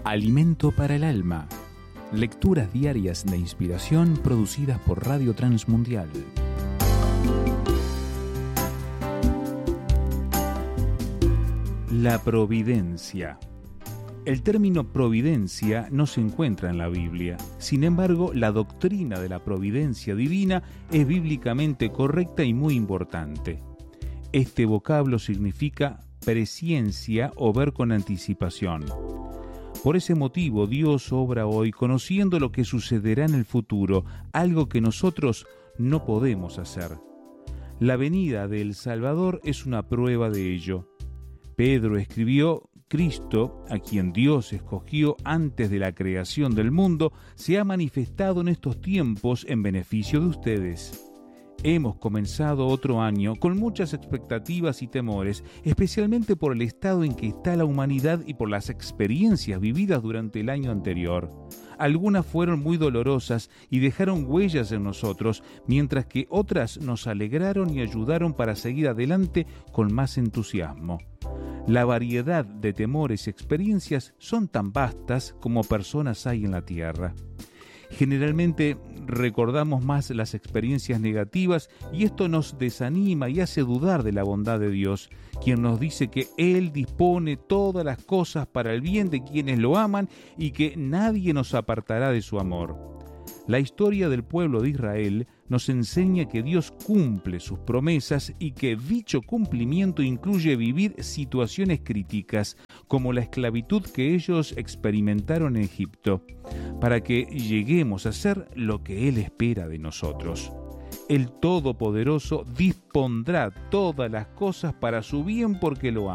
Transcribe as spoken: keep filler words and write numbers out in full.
Alimento para el alma. Lecturas diarias de inspiración producidas por Radio Transmundial. La providencia. El término providencia no se encuentra en la Biblia. Sin embargo, la doctrina de la providencia divina es bíblicamente correcta y muy importante. Este vocablo significa presciencia o ver con anticipación. Por ese motivo, Dios obra hoy conociendo lo que sucederá en el futuro, algo que nosotros no podemos hacer. La venida del Salvador es una prueba de ello. Pedro escribió: Cristo, a quien Dios escogió antes de la creación del mundo, se ha manifestado en estos tiempos en beneficio de ustedes. Hemos comenzado otro año con muchas expectativas y temores, especialmente por el estado en que está la humanidad y por las experiencias vividas durante el año anterior. Algunas fueron muy dolorosas y dejaron huellas en nosotros, mientras que otras nos alegraron y ayudaron para seguir adelante con más entusiasmo. La variedad de temores y experiencias son tan vastas como personas hay en la tierra. Generalmente recordamos más las experiencias negativas y esto nos desanima y hace dudar de la bondad de Dios, quien nos dice que Él dispone todas las cosas para el bien de quienes lo aman y que nadie nos apartará de su amor. La historia del pueblo de Israel nos enseña que Dios cumple sus promesas y que dicho cumplimiento incluye vivir situaciones críticas, como la esclavitud que ellos experimentaron en Egipto, para que lleguemos a ser lo que Él espera de nosotros. El Todopoderoso dispondrá todas las cosas para su bien porque lo ama.